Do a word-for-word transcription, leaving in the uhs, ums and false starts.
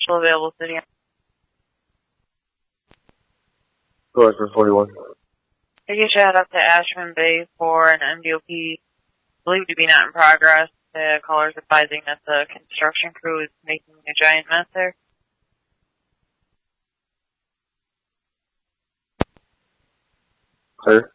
Still available, City. Collector forty-one. Take a shout out to Ashman Bay for an M D O P believed to be not in progress. The caller's advising that the construction crew is making a giant mess there. Sir?